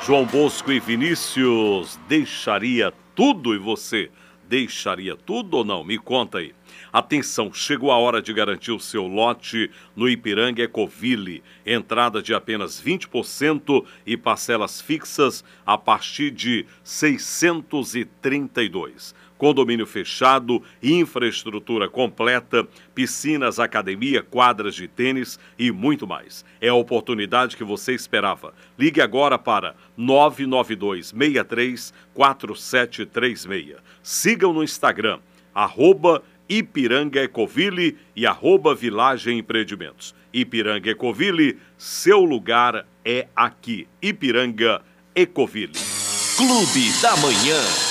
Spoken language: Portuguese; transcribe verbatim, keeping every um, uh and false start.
João Bosco e Vinícius, deixaria tudo, e você deixaria tudo ou não? Me conta aí. Atenção, chegou a hora de garantir o seu lote no Ipiranga Ecoville. Entrada de apenas vinte por cento e parcelas fixas a partir de seiscentos e trinta e dois. Condomínio fechado, infraestrutura completa, piscinas, academia, quadras de tênis e muito mais. É a oportunidade que você esperava. Ligue agora para nove nove dois, seis três, quatro sete três seis. Sigam no Instagram, arroba Ipiranga Ecoville e arroba Vilagem Empreendimentos. Ipiranga Ecoville, seu lugar é aqui. Ipiranga Ecoville. Clube da Manhã.